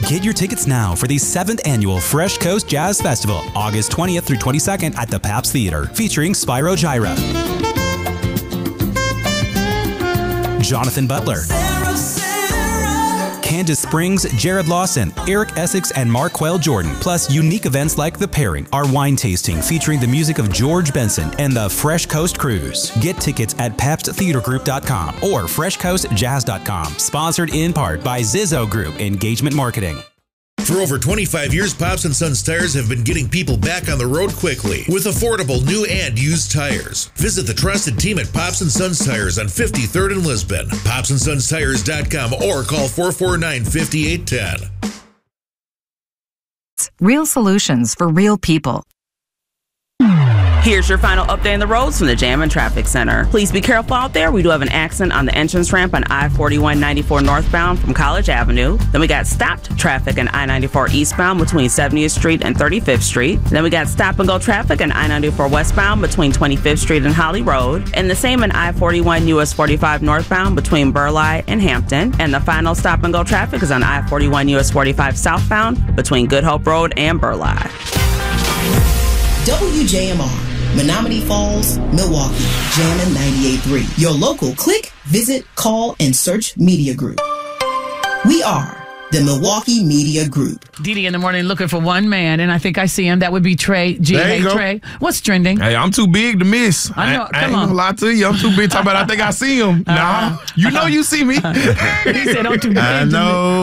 Get your tickets now for the 7th annual Fresh Coast Jazz Festival, August 20th through 22nd at the Pabst Theater, featuring Spyro Gyra, Jonathan Butler, Candace Springs, Jared Lawson, Eric Essex, and Marquel Jordan, plus unique events like The Pairing, our wine tasting featuring the music of George Benson, and the Fresh Coast Cruise. Get tickets at PabstTheaterGroup.com or FreshCoastJazz.com. Sponsored in part by Zizzo Group Engagement Marketing. For over 25 years, Pops & Sons Tires have been getting people back on the road quickly with affordable new and used tires. Visit the trusted team at Pops & Sons Tires on 53rd and Lisbon, PopsandSonsTires.com, or call 449-5810. Real solutions for real people. Here's your final update on the roads from the Jam and Traffic Center. Please be careful out there. We do have an accident on the entrance ramp on I-4194 northbound from College Avenue. Then we got stopped traffic on I-94 eastbound between 70th Street and 35th Street. Then we got stop-and-go traffic on I-94 westbound between 25th Street and Holly Road. And the same on I-41 US 45 northbound between Burleigh and Hampton. And the final stop-and-go traffic is on I-41 US 45 southbound between Good Hope Road and Burleigh. WJMR. Menominee Falls, Milwaukee, Jammin' 98.3. Your local click, visit, call, and search media group. We are the Milwaukee Media Group. Didi in the morning looking for one man, and I think I see him. That would be Trey. Hey, Trey. What's trending? Hey, I'm too big to miss. I know. I ain't gonna lie to you. I'm too big. Talking about I think I see him. Nah, you know you see me. He said I'm too big to miss. I know.